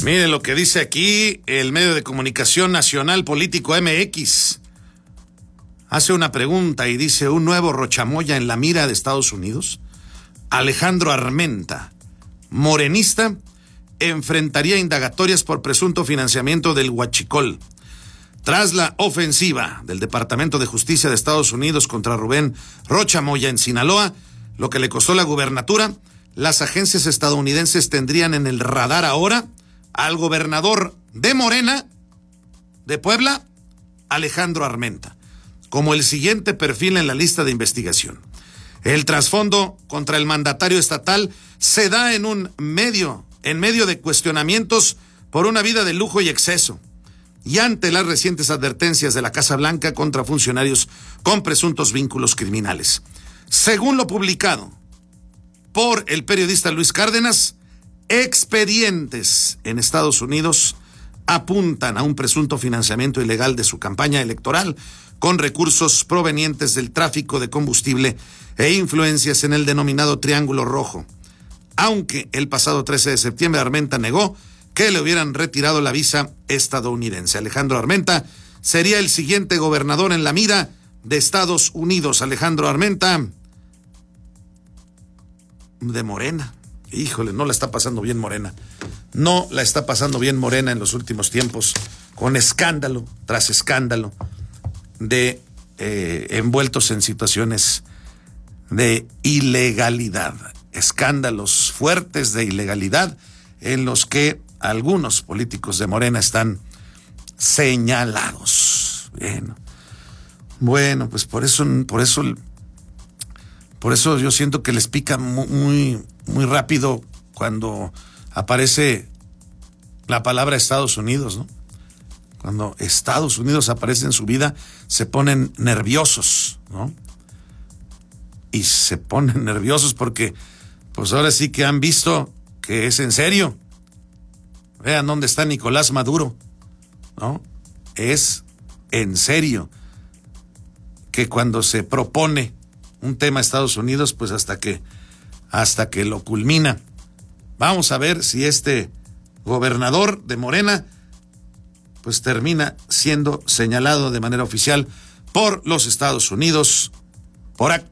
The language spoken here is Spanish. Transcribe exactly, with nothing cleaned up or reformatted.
Mire lo que dice aquí el medio de comunicación nacional Político M X. Hace una pregunta y dice: un nuevo Rochamoya en la mira de Estados Unidos. Alejandro Armenta, morenista, enfrentaría indagatorias por presunto financiamiento del huachicol. Tras la ofensiva del Departamento de Justicia de Estados Unidos contra Rubén Rochamoya en Sinaloa, lo que le costó la gubernatura, las agencias estadounidenses tendrían en el radar ahora al gobernador de Morena, de Puebla, Alejandro Armenta, como el siguiente perfil en la lista de investigación. El trasfondo contra el mandatario estatal se da en un medio, en medio de cuestionamientos por una vida de lujo y exceso, y ante las recientes advertencias de la Casa Blanca contra funcionarios con presuntos vínculos criminales. Según lo publicado por el periodista Luis Cárdenas, expedientes en Estados Unidos apuntan a un presunto financiamiento ilegal de su campaña electoral con recursos provenientes del tráfico de combustible e influencias en el denominado Triángulo Rojo. Aunque el pasado trece de septiembre Armenta negó que le hubieran retirado la visa estadounidense. Alejandro Armenta sería el siguiente gobernador en la mira de Estados Unidos. Alejandro Armenta, de Morena. Híjole, no la está pasando bien Morena. No la está pasando bien Morena en los últimos tiempos, con escándalo tras escándalo de eh, envueltos en situaciones de ilegalidad. Escándalos fuertes de ilegalidad en los que algunos políticos de Morena están señalados. Bueno, bueno, pues por eso, por eso, por eso yo siento que les pica muy, muy, muy rápido cuando aparece la palabra Estados Unidos, ¿no? Cuando Estados Unidos aparece en su vida, se ponen nerviosos, ¿no? Y se ponen nerviosos porque, pues ahora sí que han visto que es en serio. Vean dónde está Nicolás Maduro, ¿no? Es en serio que cuando se propone un tema a Estados Unidos, pues hasta que, hasta que lo culmina. Vamos a ver si este gobernador de Morena pues termina siendo señalado de manera oficial por los Estados Unidos por